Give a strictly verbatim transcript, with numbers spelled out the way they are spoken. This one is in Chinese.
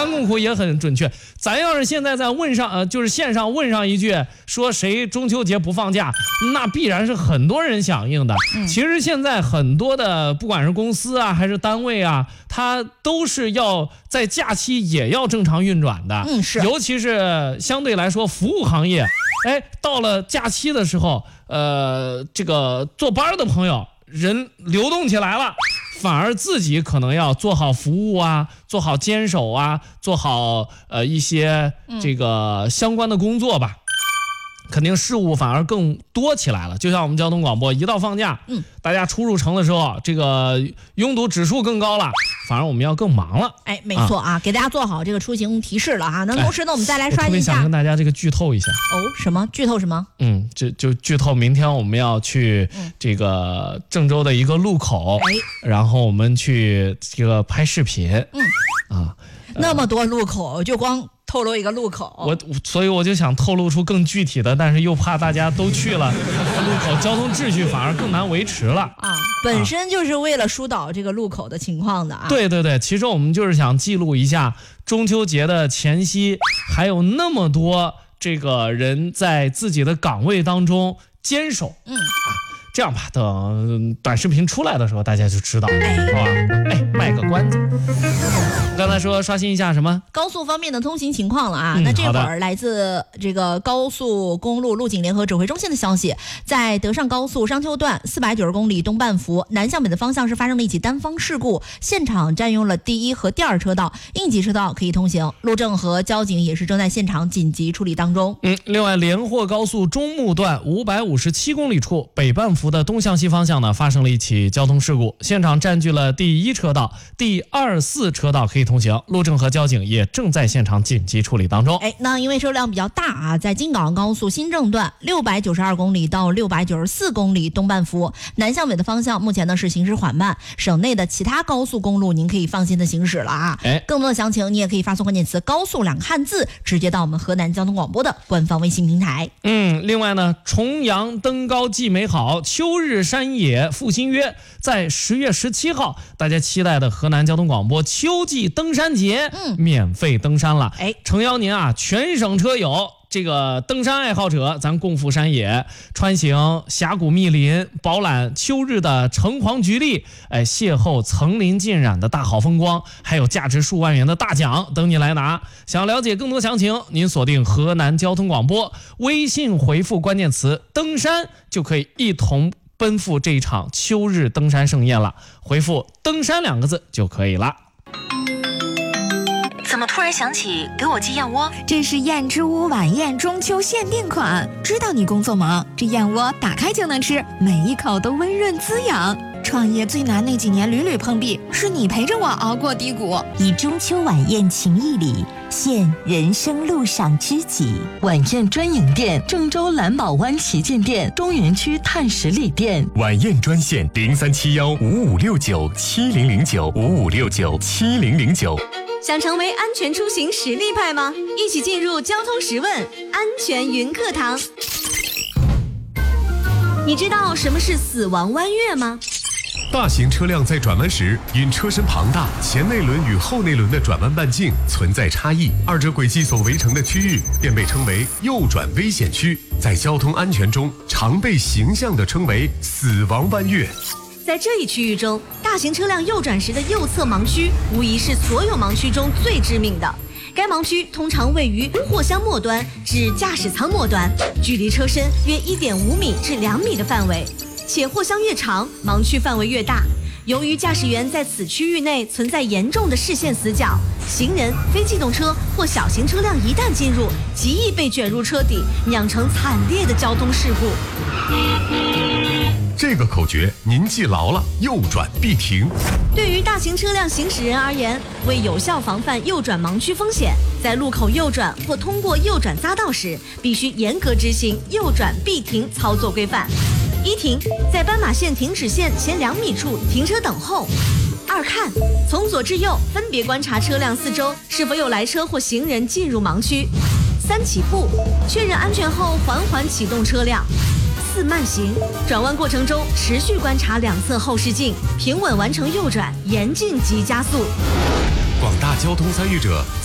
环共苦也很准确。咱要是现在在问上，呃，就是线上问上一句，说谁中秋节不放假，那必然是很多人响应的。嗯、其实现在很多的，不管是公司啊还是单位啊，它都是要在假期也要正常运转的。 嗯，是， 尤其是相对来说服务行业，哎，到了假期的时候，呃，这个做班的朋友人流动起来了。反而自己可能要做好服务啊，做好坚守啊，做好呃一些这个相关的工作吧。嗯、肯定事务反而更多起来了。就像我们交通广播，一到放假，嗯，大家出入城的时候，这个拥堵指数更高了，反而我们要更忙了。 哎，没错啊，啊给大家做好这个出行提示了哈。那同时呢，我们再来刷新一下。我特别想跟大家这个剧透一下。 哦，什么剧透什么？ 嗯，就就剧透，明天我们要去这个郑州的一个路口，哎、然后我们去这个拍视频。嗯啊，那么多路口，就光透露一个路口， 我所以我就想透露出更具体的，但是又怕大家都去了路口，交通秩序反而更难维持了啊。本身就是为了疏导这个路口的情况的啊。 对对对，其实我们就是想记录一下中秋节的前夕，还有那么多这个人在自己的岗位当中坚守。嗯啊。这样吧，等短视频出来的时候，大家就知道，哎、是吧？哎，卖个关子。刚才说刷新一下什么？ 高速方面的通行情况了啊。嗯、那这会儿来自这个高速公路路警联合指挥中心的消息，在德上高速商丘段四百九十公里东半幅南向北的方向是发生了一起单方事故，现场占用了第一和第二车道，应急车道可以通行，路政和交警也是正在现场紧急处理当中。 嗯，另外连霍高速中木段五百五十七公里处北半幅的东向西方向呢，发生了一起交通事故，现场占据了第一车道，第二四车道可以通行，路政和交警也正在现场紧急处理当中。 哎，那因为车辆比较大啊，在京港高速新郑段六百九十二公里到六百九十四公里东半幅南向北的方向，目前呢是行驶缓慢，省内的其他高速公路您可以放心的行驶了啊。哎，更多的详情你也可以发送关键词高速两个汉字，直接到我们河南交通广播的官方微信平台。 嗯，另外呢，重阳登高祭美好，秋日山野赴新约，在十月十七号，大家期待的河南交通广播秋季登山节，嗯，免费登山了。哎，诚邀您啊，全省车友。这个登山爱好者，咱共赴山野，穿行峡谷密林，饱览秋日的橙黄橘绿，哎，邂逅层林尽染的大好风光，还有价值数万元的大奖等你来拿。想了解更多详情，您锁定河南交通广播，微信回复关键词登山，就可以一同奔赴这一场秋日登山盛宴了。回复登山两个字就可以了。 怎么突然想起给我寄燕窝？ 这是燕之屋晚宴中秋限定款，知道你工作忙，这燕窝打开就能吃，每一口都温润滋养。创业最难那几年屡屡碰壁，是你陪着我熬过低谷。 以中秋晚宴情谊礼，献人生路上知己。 晚宴专营店：郑州蓝宝湾旗舰店、东园区碳十里店。 晚宴专线：零三七幺五五六九七零零九五五六九七零零九。 想成为安全出行实力派吗？一起进入交通十问安全云课堂。你知道什么是死亡弯月吗？ 大型车辆在转弯时，因车身庞大，前内轮与后内轮的转弯半径存在差异，二者轨迹所围成的区域便被称为右转危险区，在交通安全中常被形象地称为死亡弯月。 在这一区域中，大型车辆右转时的右侧盲区无疑是所有盲区中最致命的。该盲区通常位于货箱末端至驾驶舱末端，距离车身约 一点五米至两米的范围，且货箱越长，盲区范围越大。由于驾驶员在此区域内存在严重的视线死角，行人、非机动车或小型车辆一旦进入，极易被卷入车底，酿成惨烈的交通事故。 这个口诀您记牢了，右转必停。 对于大型车辆行驶人而言，为有效防范右转盲区风险，在路口右转或通过右转匝道时，必须严格执行右转必停操作规范。一停，在斑马线停止线前两米处停车等候。二看，从左至右分别观察车辆四周是否有来车或行人进入盲区。三起步，确认安全后缓缓启动车辆。四慢行，转弯过程中持续观察两侧后视镜，平稳完成右转，严禁急加速。 广大交通参与者